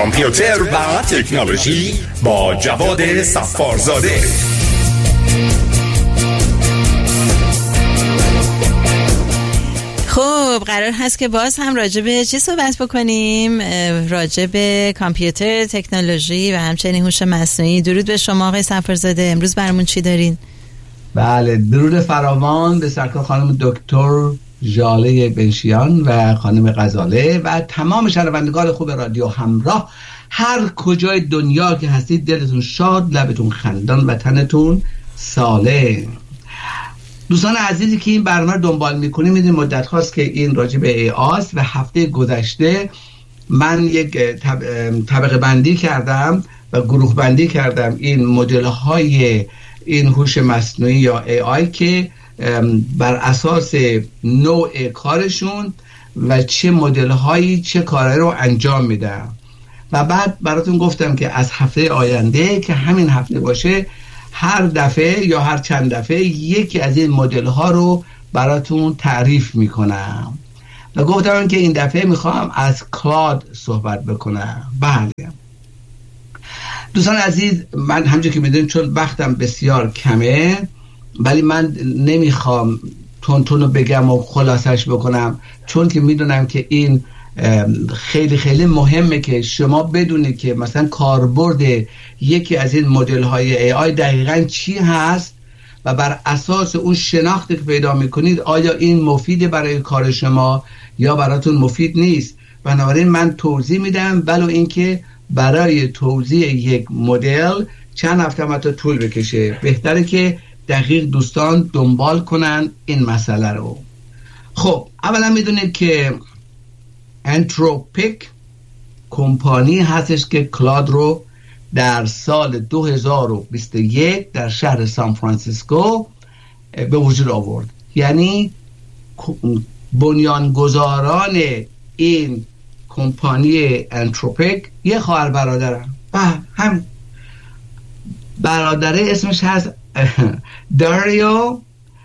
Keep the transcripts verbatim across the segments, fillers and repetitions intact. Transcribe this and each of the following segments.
کامپیوتر و تکنولوژی با جواد صفارزاده. خب قرار هست که باز هم راجع به چی صحبت بکنیم؟ راجع به کامپیوتر، تکنولوژی و همچنین هوش مصنوعی. درود به شما آقای صفارزاده، امروز برامون چی دارین؟ بله، درود فراوان به سرکار خانم دکتر ژاله بنشیان و خانم غزاله و تمام شنوندگان خوب رادیو همراه. هر کجای دنیا که هستید دلتون شاد، لبتون خندان و تنتون سالم. دوستان عزیزی که این برنامه رو دنبال میکنیم میدونید مدت هاست که این راجع به ای آی و هفته گذشته من یک طبقه بندی کردم و گروه بندی کردم این مدل های این هوش مصنوعی یا ای آی که بر اساس نوع کارشون و چه مدل هایی چه کارهایی رو انجام میدن و بعد براتون گفتم که از هفته آینده که همین هفته باشه هر دفعه یا هر چند دفعه یکی از این مدل ها رو براتون تعریف میکنم و گفتم که این دفعه میخوام از کلاد صحبت بکنم. بله دوستان عزیز، من همونجور که میدونید چون وقتم بسیار کمه ولی من نمیخوام تون تون رو بگم و خلاصش بکنم، چون که میدونم که این خیلی خیلی مهمه که شما بدونید که مثلا کاربرد یکی از این مدل های ای آی دقیقاً چی هست و بر اساس اون شناختی که پیدا میکنید آیا این مفیده برای کار شما یا براتون مفید نیست. بنابراین من توضیح میدم، ولو اینکه برای توضیح یک مدل چند هفته متا طول بکشه. بهتره که دقیق دوستان دنبال کنن این مسئله رو. خب اولا میدونید که انتروپیک کمپانی هستش که کلاد رو در سال دو هزار و بیست و یک در شهر سان فرانسیسکو به وجود آورد. یعنی بنیانگذاران این کمپانی انتروپیک یه خواهر برادرن و هم برادره اسمش هست داریو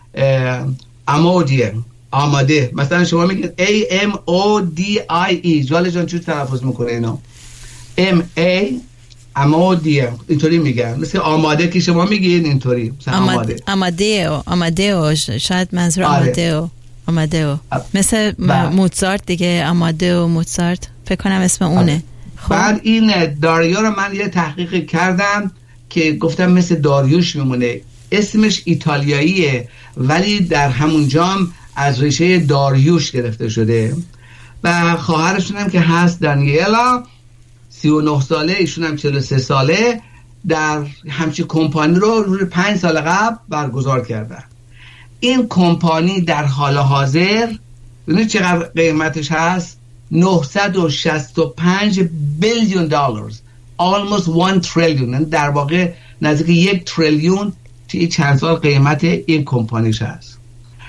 امودیه آماده. مثلا شما میگید A M O D I E، جوال جان چون تلفظ میکنه اینو M A امودیه، اینطوری میگن مثل آماده که شما میگین اینطوری آماده آماده آماده شاید منظور آماده آماده مثل موزارت دیگه، آماده و موزارت فکر کنم اسم اونه. خب بعد این داریو رو من یه تحقیق کردم که گفتم مثل داریوش میمونه، اسمش ایتالیاییه ولی در همون جام از ریشه داریوش گرفته شده و خواهرشون هم که هست دانیلا سی و نه ساله، ایشون هم چهل و سه ساله، در همچین کمپانی رو روی پنج سال قبل برگزار کردن. این کمپانی در حال حاضر ببینید چقدر قیمتش هست، نهصد و شصت و پنج بیلیون دلار، almost one trillion، در واقع نزدیک یک تریلیون توی چند سال قیمت این کمپانیش هست.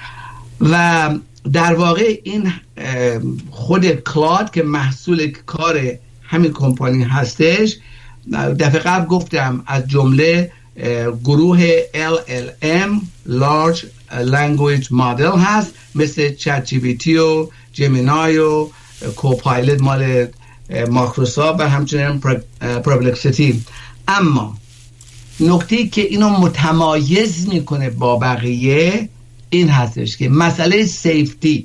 و در واقع این خود کلاد که محصول کار همین کمپانی هستش، دفعه قبل گفتم از جمله گروه ال ال ام Large Language Model هست، مثل چت جی پی تی و جمینای و کوپایلت مال مایکروسافت و همچنین پرپلکسیتی. اما نکته‌ای که اینو متمایز میکنه با بقیه این هستش که مسئله سیفتی،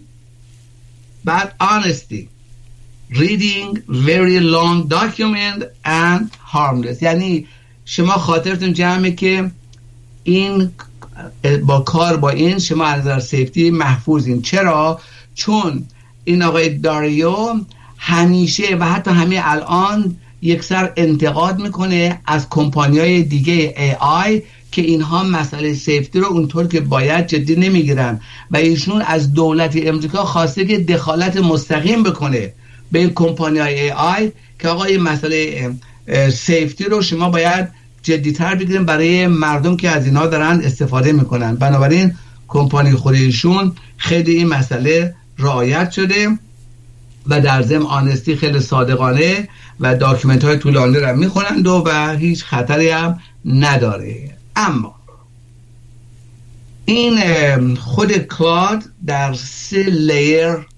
بعد honesty، reading very long document and harmless. یعنی شما خاطرتون جمعه که این با کار با این شما از نظر سیفتی محفوظین. چرا؟ چون این آقای داریو همیشه و حتی همین الان یکسر انتقاد میکنه از کمپانی‌های دیگه ای آی که اینها مسئله سیفتی رو اونطور که باید جدی نمیگیرن و ایشون از دولت امریکا خواسته که دخالت مستقیم بکنه به این کمپانی‌های ای آی که آقا این مسئله سیفتی رو شما باید جدی‌تر بگیرین برای مردم که از اینا دارن استفاده میکنن. بنابراین کمپانی خود ایشون خیلی این مسئله رعایت شده و در ضمن آنستی خیلی صادقانه و داکیومنت های طولانی رو میخونند و, و هیچ خطری هم نداره. اما این خود کلاد در سه لیر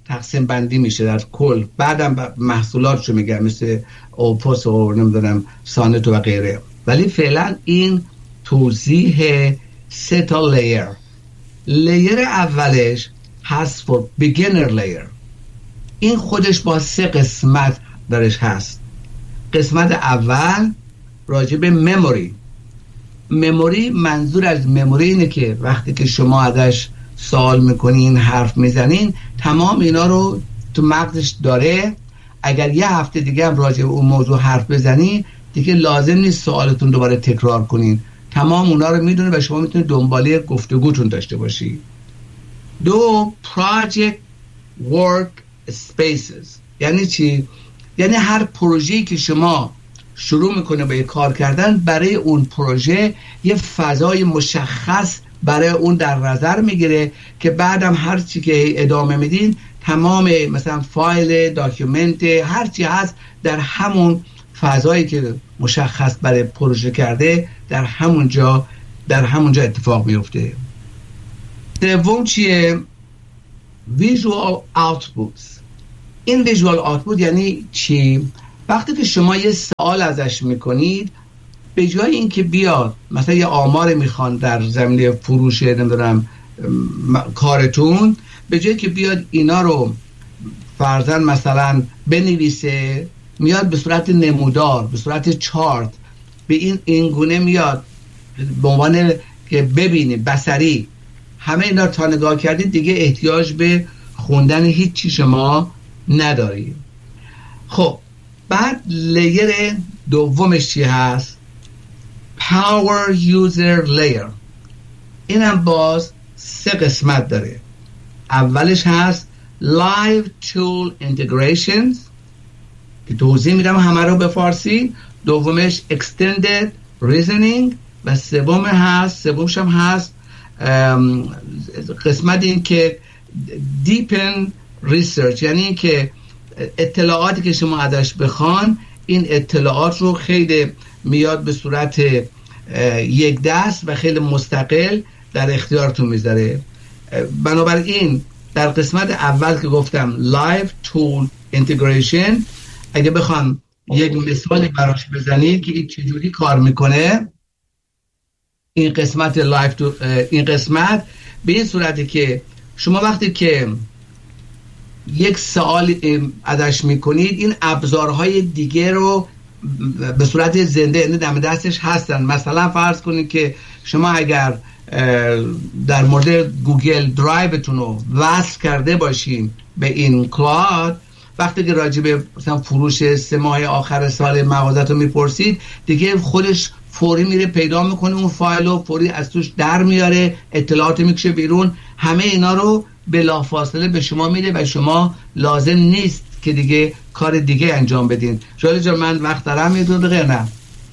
تقسیم بندی میشه در کل، بعدم محصولاتشو میگم مثل اوپوس و نمیدونم سانتو و غیره. ولی فعلا این توضیح سه تا لیر. لیر اولش هست for beginner layer. این خودش با سه قسمت درش هست. قسمت اول راجع به مموری. مموری، منظور از مموری اینه که وقتی که شما ازش سوال میکنین، حرف میزنین، تمام اینا رو تو مغزش داره. اگر یه هفته دیگه هم راجع به اون موضوع حرف بزنین دیگه لازم نیست سوالتون دوباره تکرار کنین، تمام اونا رو میدونه و شما میتونید دنباله گفتگوتون داشته باشی. دو، project work spaces. یعنی چی؟ یعنی هر پروژه‌ای که شما شروع میکنه به کار کردن، برای اون پروژه یه فضای مشخص برای اون در نظر میگیره که بعدم هر چی که ادامه میدین تمام مثلا فایل، داکیومنت، هر چی هست در همون فضایی که مشخص برای پروژه کرده در همون جا در همون جا اتفاق میفته. سوم چیه؟ ویژوال آوتپوتس. این ویژوال آوتپوت یعنی چی؟ وقتی که شما یه سوال ازش میکنید، به جای اینکه بیاد مثلا یه آمار میخوان در زمینه فروش نمیدونم کارتون، به جای که بیاد اینا رو فرضاً مثلا بنویسه، میاد به صورت نمودار، به صورت چارت، به این این گونه میاد به عنوان که ببینید بصری همه اینا تا نگاه کردید دیگه احتیاج به خوندن هیچ چی شما ندارید. خب بعد لیر دومش چی هست؟ Power User Layer. اینم باز سه قسمت داره. اولش هست Live Tool Integrations که توضیح میدم همه رو به فارسی. دومش Extended Reasoning و سوم هست سومش هم هست قسمت این که Deepen Research، یعنی این که اطلاعاتی که شما ازش بخوان این اطلاعات رو خیلی میاد به صورت یک دست و خیلی مستقل در اختیارتون میذاره. بنابراین در قسمت اول که گفتم Live Tool Integration، اگه بخوام یک مثالی براش بزنید که این چجوری کار میکنه، این قسمت Live Tool، این قسمت به این صورتی که شما وقتی که یک سوال ازش میکنید این ابزارهای دیگه رو به صورت زنده یعنی دم دستش هستن. مثلا فرض کنید که شما اگر در مورد گوگل درایوتون رو وصل کرده باشین به این کلاود، وقتی که راجع به مثلا فروش سه ماه آخر سال موازات رو میپرسید دیگه خودش فوری میره پیدا میکنه اون فایل رو، فوری از توش در میاره، اطلاعات میکشه بیرون، همه اینا رو بلافاصله به شما میده و شما لازم نیست که دیگه کار دیگه انجام بدین. شاید جا من وقت دارم یه دو دقیقه نه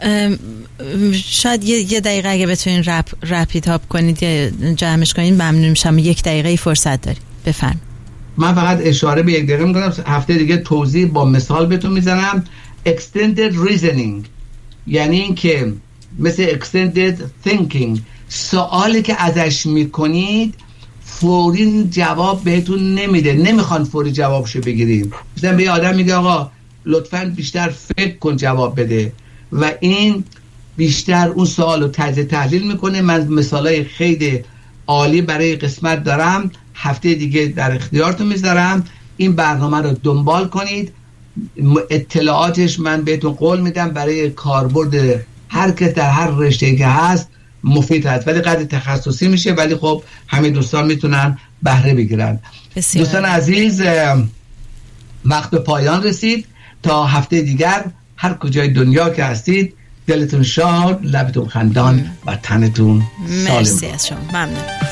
شاید یه, یه دقیقه اگه بتونین رپ رپیت آپ کنید یا جمعش کنید ممنون میشم. یک دقیقه فرصت دارید، بفرم. من فقط اشاره به یک دقیقه میکنم، هفته دیگه توضیح با مثال بهتون میزنم. Extended Reasoning یعنی این که مثل Extended Thinking، سوالی که ازش میکنید فوری جواب بهتون نمیده، نمیخوان فوری جوابشو بگیریم. مثلا به آدم میگه آقا لطفاً بیشتر فکر کن جواب بده و این بیشتر اون سوالو تجزیه تحلیل میکنه. من مثالای خیلی عالی برای قسمت دارم، هفته دیگه در اختیارتون میذارم. این برنامه رو دنبال کنید، اطلاعاتش من بهتون قول میدم برای کاربرد هر کس در هر رشته‌ای که هست مفید هست، ولی قدر تخصصی میشه، ولی خب همه دوستان میتونن بهره بگیرن. بسیار. دوستان عزیز وقت به پایان رسید، تا هفته دیگر هر کجای دنیا که هستید دلتون شاد، لبتون خندان و تنتون سالم. مرسی از شما، ممنون.